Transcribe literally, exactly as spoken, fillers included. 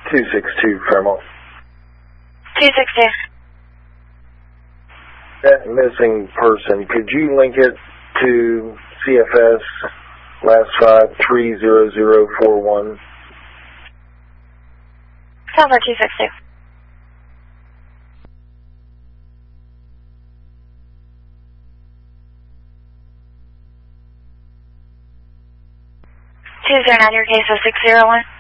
two six two Fairmont. two six two. That missing person, could you link it to C F S last five three zero zero four one? Cover two six two. two zero nine, your case is six zero one.